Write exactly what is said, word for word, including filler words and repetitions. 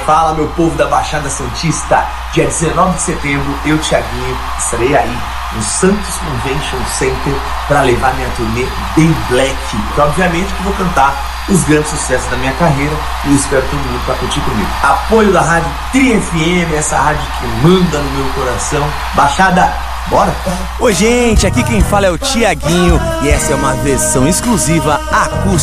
Fala, meu povo da Baixada Santista. Dia dezenove de setembro, eu, Thiaguinho, estarei aí no Santos Convention Center para levar minha turnê Day Black. Que obviamente que vou cantar os grandes sucessos da minha carreira e eu espero todo mundo para curtir comigo. Apoio da Rádio Tri F M, essa rádio que manda no meu coração. Baixada, bora? Oi, gente, aqui quem fala é o Thiaguinho e essa é uma versão exclusiva acústica